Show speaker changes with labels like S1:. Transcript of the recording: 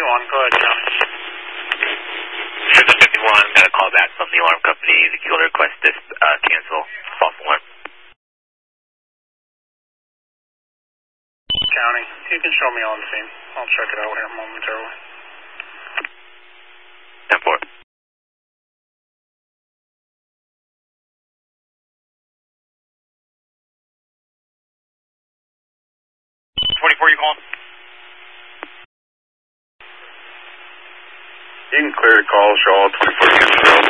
S1: go ahead, John.
S2: 651, got a call back from the alarm company. The killer request this cancel false alarm.
S1: County, you can show me on scene. I'll check it out here momentarily.
S2: 10-4.
S3: You calling?
S4: You can clear the call, show all 24 units available.